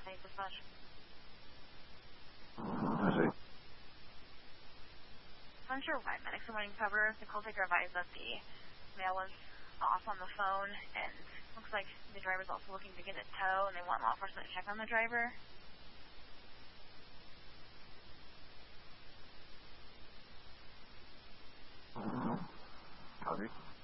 Dispatch. I see. So I'm sure why medics are running cover. The call taker advised that the male was off on the phone, and looks like the driver's also looking to get a tow, and they want law enforcement to check on the driver. Copy.